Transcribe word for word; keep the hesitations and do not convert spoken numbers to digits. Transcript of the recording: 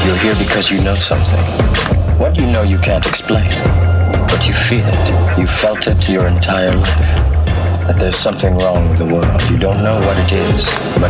You're here because you know something. What you know you can't explain, but you feel it. You felt it your entire life. That there's something wrong with the world. You don't know what it is, but